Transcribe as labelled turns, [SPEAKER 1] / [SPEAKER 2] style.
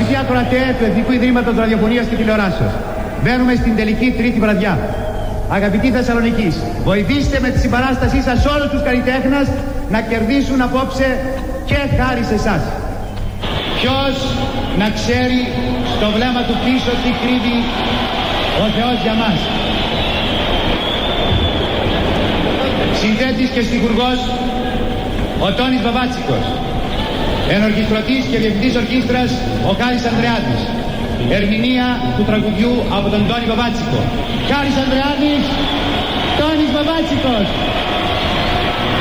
[SPEAKER 1] Αγαπητοί ακροατές του Εθνικού Ιδρύματος Ραδιοφωνίας και Τηλεοράσεως, μπαίνουμε στην τελική τρίτη βραδιά. Αγαπητοί Θεσσαλονικείς, βοηθήστε με τη συμπαράστασή σας όλους τους καλλιτέχνες να κερδίσουν απόψε και χάρη σε εσάς. Ποιος να ξέρει στο βλέμμα του πίσω τι κρύβει ο Θεός για μας. Συνθέτης και στιχουργός ο Τόνης Μπαμπάτσικος. Ενορχιστρωτής και διευθυντής ορχήστρας ο Χάρης Ανδρεάδης. Ερμηνεία του τραγουδιού από τον Τόνη Μπαμπάτσικο. Χάρης Ανδρεάδης, Τόνης Μπαμπάτσικος.